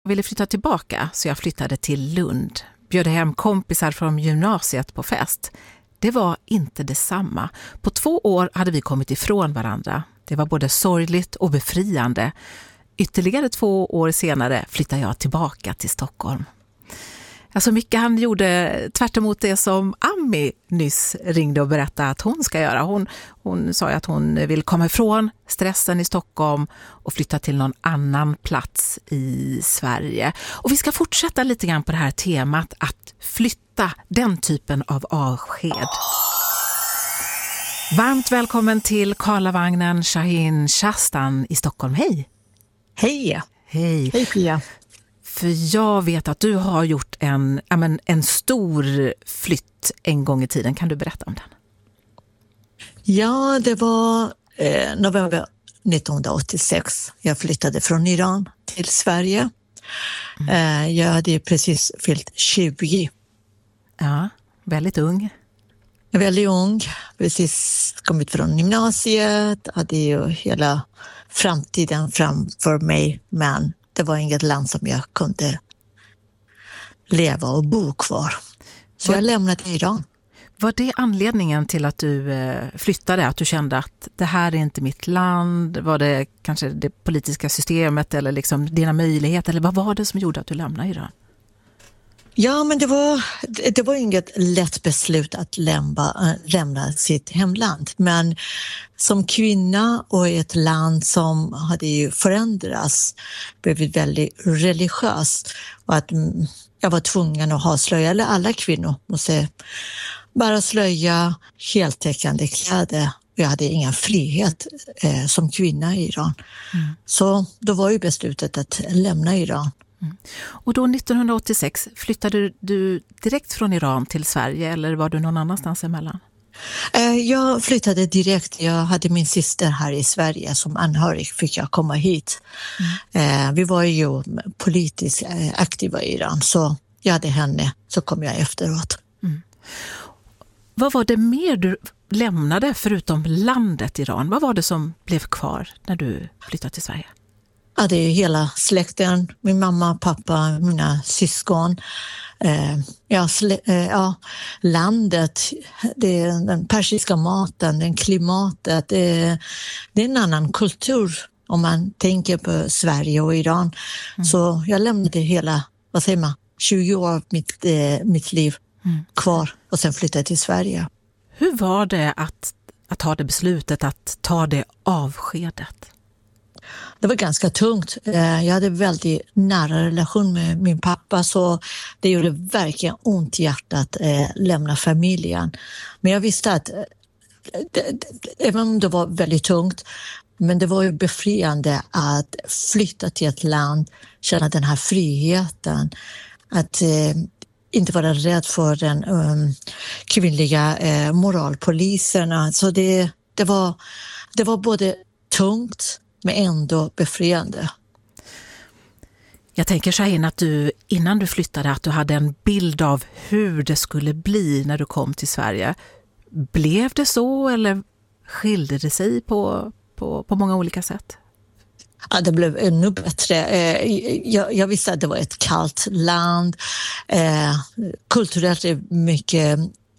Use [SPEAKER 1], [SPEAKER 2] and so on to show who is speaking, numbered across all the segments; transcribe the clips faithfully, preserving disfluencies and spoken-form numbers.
[SPEAKER 1] Jag ville flytta tillbaka så jag flyttade till Lund. Bjöd hem kompisar från gymnasiet på fest. Det var inte detsamma. På två år hade vi kommit ifrån varandra. Det var både sorgligt och befriande. Ytterligare två år senare flyttade jag tillbaka till Stockholm. Alltså Micke, han gjorde tvärt emot det som Ami nyss ringde och berättade att hon ska göra. Hon, hon sa att hon vill komma ifrån stressen i Stockholm och flytta till någon annan plats i Sverige. Och vi ska fortsätta lite grann på det här temat att flytta, den typen av avsked. Varmt välkommen till Karlavagnen, Shahin Shastan i Stockholm. Hej!
[SPEAKER 2] Hej!
[SPEAKER 1] Hej!
[SPEAKER 2] Hej Pia!
[SPEAKER 1] För jag vet att du har gjort en, ja men, en stor flytt en gång i tiden. Kan du berätta om den?
[SPEAKER 2] Ja, det var eh, november nittonhundraåttiosex. Jag flyttade från Iran till Sverige. Mm. Eh, jag hade precis fyllt tjugo.
[SPEAKER 1] Ja, väldigt ung.
[SPEAKER 2] Väldigt ung. Precis kommit från gymnasiet. Hade ju hela framtiden framför mig, men det var inget land som jag kunde leva och bo kvar. Så var, jag lämnade Iran.
[SPEAKER 1] Var det anledningen till att du flyttade? Att du kände att det här är inte mitt land? Var det kanske det politiska systemet eller liksom dina möjligheter? Eller vad var det som gjorde att du lämnade Iran?
[SPEAKER 2] Ja, men det var, det var inget lätt beslut att lämna, lämna sitt hemland. Men som kvinna och i ett land som hade ju förändrats, blivit väldigt religiöst. Och att jag var tvungen att ha slöja, eller alla kvinnor måste bara slöja, heltäckande kläder. Jag hade ingen frihet eh, som kvinna i Iran. Mm. Så då var ju beslutet att lämna Iran.
[SPEAKER 1] Mm. Och då nittonhundraåttiosex flyttade du direkt från Iran till Sverige eller var du någon annanstans emellan?
[SPEAKER 2] Jag flyttade direkt. Jag hade min syster här i Sverige som anhörig, fick jag komma hit. Mm. Vi var ju politiskt aktiva i Iran, så jag hade henne, så kom jag efteråt. Mm.
[SPEAKER 1] Vad var det mer du lämnade förutom landet Iran? Vad var det som blev kvar när du flyttade till Sverige?
[SPEAKER 2] Ja, det är hela släkten, min mamma, pappa, mina syskon. Eh, ja, slä, eh, ja, landet, det är den persiska maten, den klimatet. Det är, det är en annan kultur om man tänker på Sverige och Iran. Mm. Så jag lämnade hela, vad säger man, tjugo år av mitt, eh, mitt liv mm. kvar och sen flyttade till Sverige.
[SPEAKER 1] Hur var det att, att ta det beslutet, att ta det avskedet?
[SPEAKER 2] Det var ganska tungt. Jag hade väldigt nära relation med min pappa, så det gjorde verkligen ont i hjärtat att lämna familjen. Men jag visste att, även om det var väldigt tungt, men det var ju befriande att flytta till ett land, känna den här friheten, att inte vara rädd för den um, kvinnliga eh, moralpoliserna. Så det, det, var, det var både tungt men ändå befriande.
[SPEAKER 1] Jag tänker Shahin att du innan du flyttade att du hade en bild av hur det skulle bli när du kom till Sverige. Blev det så eller skilde det sig på, på, på många olika sätt?
[SPEAKER 2] Ja, det blev ännu bättre. Jag, jag visste att det var ett kallt land. Kulturellt är mycket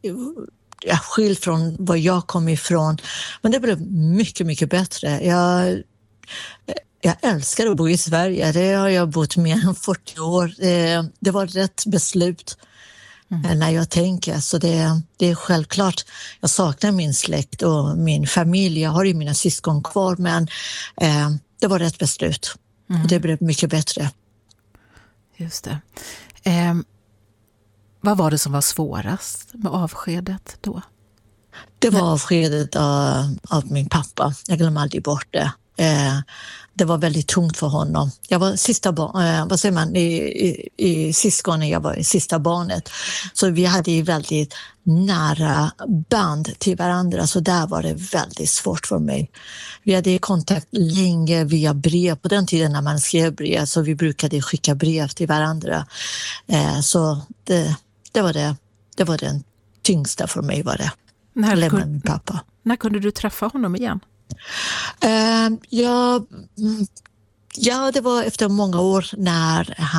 [SPEAKER 2] skilt från var jag kom ifrån. Men det blev mycket, mycket bättre. Jag, jag älskar att bo i Sverige. Det har jag bott mer än fyrtio år. Det, det var rätt beslut mm. när jag tänker. Så det, det är självklart. Jag saknar min släkt och min familj. Jag har ju mina syskon kvar, men eh, det var rätt beslut. Mm. Och det blev mycket bättre.
[SPEAKER 1] Just det. Eh, vad var det som var svårast med avskedet då?
[SPEAKER 2] Det var avskedet av, av min pappa. Jag glömmer aldrig bort det. Eh, det var väldigt tungt för honom. Jag var sista barn, eh, vad säger man, i, i, i syskonen, jag var i sista barnet. Så vi hade ju väldigt nära band till varandra, så där var det väldigt svårt för mig. Vi hade kontakt länge via brev, på den tiden när man skrev brev, så vi brukade skicka brev till varandra. Eh, så det, det var det, det var den tyngsta för mig var det.
[SPEAKER 1] När,
[SPEAKER 2] lämna
[SPEAKER 1] kunde,
[SPEAKER 2] min pappa.
[SPEAKER 1] När kunde du träffa honom igen?
[SPEAKER 2] Uh, ja, ja, det var efter många år när han